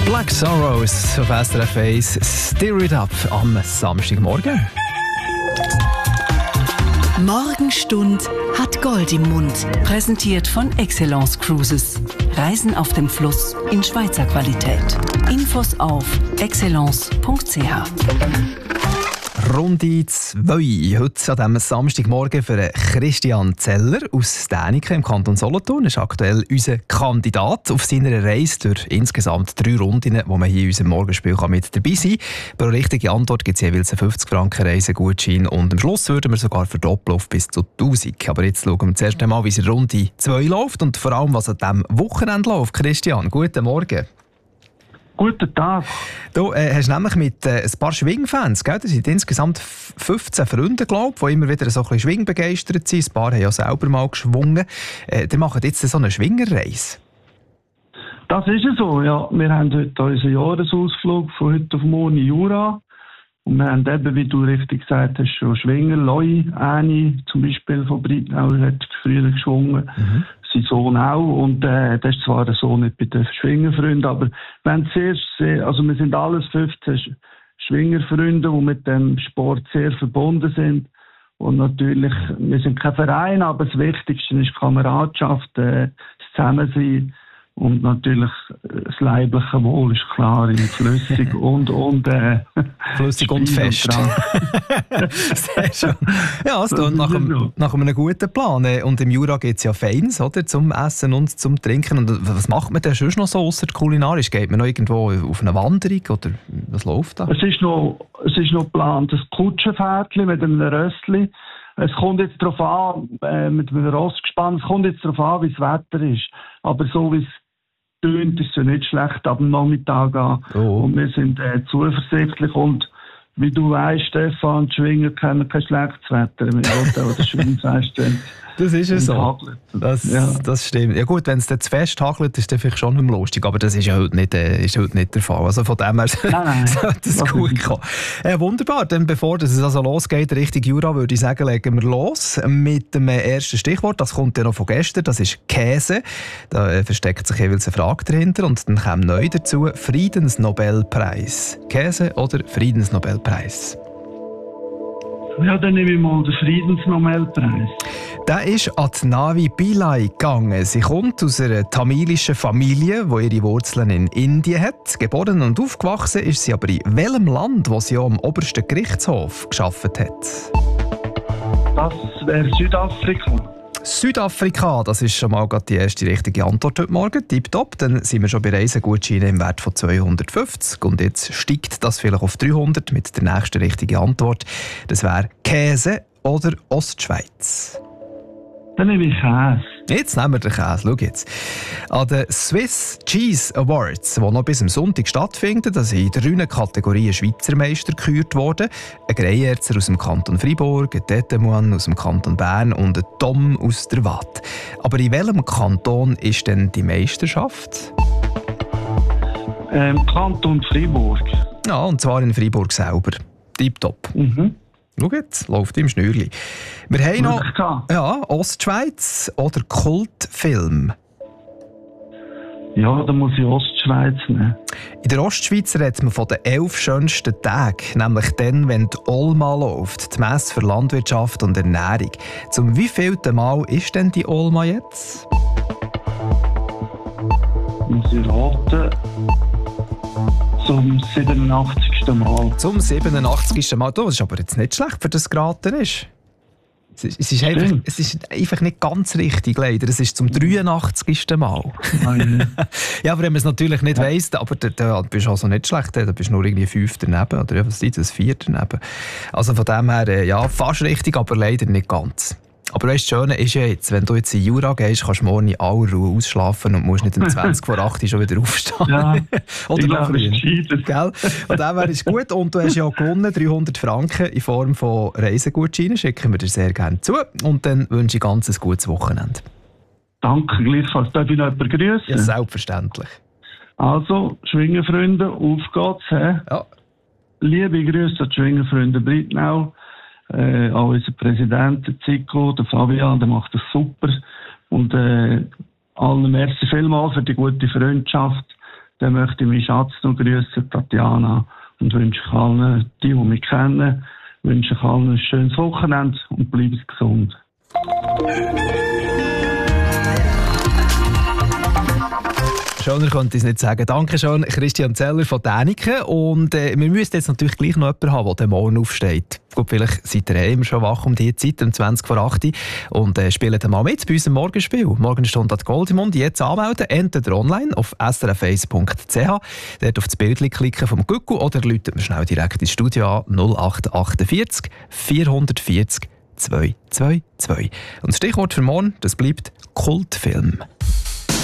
Black Sorrows auf SRF 1, Stir It Up am Samstagmorgen. Morgenstund hat Gold im Mund. Präsentiert von Excellence Cruises. Reisen auf dem Fluss in Schweizer Qualität. Infos auf excellence.ch. Runde 2. Heute an diesem Samstagmorgen für Christian Zeller aus Däniken im Kanton Solothurn. Ist aktuell unser Kandidat auf seiner Reise durch insgesamt 3 Runden, wo man hier in unserem Morgenspiel mit dabei sein kann. Pro richtige Antwort gibt es jeweils einen 50 Franken Reisegutschein und am Schluss würden wir sogar verdoppeln auf bis zu 1000. Aber jetzt schauen wir zuerst einmal, wie es in Runde 2 läuft und vor allem, was an diesem Wochenende läuft. Christian, guten Morgen. Guten Tag. Du hast nämlich mit ein paar Schwingfans, gell? Das sind insgesamt 15 Freunde, glaube ich, die immer wieder so ein bisschen schwingbegeistert sind. Ein paar haben ja selber mal geschwungen. Die machen jetzt so eine Schwingerreise. Das ist es so, ja. Wir haben heute unseren Jahresausflug von heute auf morgen in Jura. Und wir haben eben, wie du richtig gesagt hast, schon Schwinger. Loi, Äni zum Beispiel von Breitnau, hat früher geschwungen. Mhm. Sein Sohn auch. Und das ist zwar der Sohn nicht bei den Schwingerfreunden, aber wir sind alles 15 Schwingerfreunde, die mit dem Sport sehr verbunden sind. Und natürlich, wir sind kein Verein, aber das Wichtigste ist Kameradschaft, das Zusammensein. Und natürlich das leibliche Wohl ist klar, flüssig und flüssig und fest. Sehr schön. Ja, es klingt nach einem guten Plan. Und im Jura gibt es ja Feins, oder? Zum Essen und zum Trinken. Und was macht man denn sonst noch so ausser kulinarisch? Geht man noch irgendwo auf eine Wanderung oder was läuft da? Es ist noch geplant, ein Kutschenpferdchen mit einem Rössli. Es kommt jetzt darauf an, mit einem Ross gespannt, es kommt jetzt darauf an, wie das Wetter ist. Aber so wie es tönt, ist es ja nicht schlecht ab dem Nachmittag an. Oh. Und wir sind zuversichtlich. Und wie du weißt, Stefan, die Schwinger kennen kein schlechtes Wetter. Im Hotel oder Schwingfest. Das ist ja so. Das stimmt. Ja gut, wenn es dann zu fest hagelt, ist das vielleicht schon nicht lustig. Aber das ist ja heute nicht der Fall. Also von dem her sollte es gut kommen. Wunderbar. Dann bevor es also losgeht, Richtung Jura, würde ich sagen, legen wir los mit dem ersten Stichwort. Das kommt ja noch von gestern. Das ist Käse. Da versteckt sich jeweils eine Frage dahinter. Und dann kommt neu dazu Friedensnobelpreis. Käse oder Friedensnobelpreis? Ja, dann nehme ich mal den Friedensnobelpreis. Der ist an die Navi Pillai gegangen. Sie kommt aus einer tamilischen Familie, die ihre Wurzeln in Indien hat. Geboren und aufgewachsen ist sie aber in welchem Land, wo sie auch am obersten Gerichtshof gearbeitet hat? Das wäre Südafrika. Südafrika, das ist schon mal die erste richtige Antwort heute Morgen. Tipptopp, dann sind wir schon bei Reisegutscheinen im Wert von 250. Und jetzt steigt das vielleicht auf 300 mit der nächsten richtigen Antwort. Das wäre Käse oder Ostschweiz. Dann nehme ich Käse. Jetzt nehmen wir den Käse. Schau jetzt. An den Swiss Cheese Awards, die noch bis am Sonntag stattfinden, da sind in 3 Kategorien Schweizer Meister gekürt worden. Ein Greyerzer aus dem Kanton Freiburg, ein Tetemoine aus dem Kanton Bern und ein Tom aus der Waadt. Aber in welchem Kanton ist denn die Meisterschaft? Kanton Freiburg. Ja, und zwar in Freiburg selber. Tipptopp. Mhm. Schau jetzt, läuft im Schnürli. Wir haben noch Ostschweiz oder Kultfilm. Ja, da muss ich Ostschweiz nehmen. In der Ostschweiz redet man von den 11 schönsten Tagen, nämlich dann, wenn die Olma läuft, die Messe für Landwirtschaft und Ernährung. Zum wievielten Mal ist denn die Olma jetzt? Muss ich raten. Zum 87. Mal. Zum 87. Mal. Das ist aber jetzt nicht schlecht, für das geraten ist. Es ist einfach nicht ganz richtig, leider. Es ist zum 83. Mal. Ja, aber wenn man es natürlich nicht weiss, aber da bist du also nicht schlecht. Da bist du nur irgendwie 5 daneben. Oder was ist das? 4 daneben. Also von dem her, ja, fast richtig, aber leider nicht ganz. Aber weißt, das Schöne ist ja jetzt, wenn du jetzt in Jura gehst, kannst du morgen in aller Ruhe ausschlafen und musst nicht um 20 vor 8 schon wieder aufstehen. Ja, oder noch früher. Gell? Und dem wäre es gut. Und du hast ja gewonnen, 300 Franken in Form von Reisegutscheinen. Schicken wir dir sehr gerne zu. Und dann wünsche ich ganz ein gutes Wochenende. Danke, gleichfalls. Darf ich noch jemanden grüßen? Ja, selbstverständlich. Also, Schwingerfreunde, auf geht's. Ja. Liebe Grüße an die Schwingerfreunde Breitnau. Auch unser Präsident, der Zico, der Fabian, der macht das super. Und allen merci vielmals für die gute Freundschaft. dann möchte ich meinen Schatz noch grüßen, Tatjana, und wünsche allen, die mich kennen, wünsche allen ein schönes Wochenende und bleibt gesund. Schöner konnte ich es nicht sagen. Danke schön, Christian Zeller von Däniken. Und wir müssen jetzt natürlich gleich noch jemanden haben, der morgen aufsteht. Gut, vielleicht seid ihr immer schon wach um diese Zeit, um 20 vor 8 Uhr. Und spielt mal mit bei unserem Morgenspiel. Morgenstunde hat Goldimund. Jetzt anmelden, entweder online auf srf1.ch. Dort auf das Bild klicken vom Gucku oder läutet mir schnell direkt ins Studio an 0848 440 222. Und das Stichwort für morgen, das bleibt Kultfilm.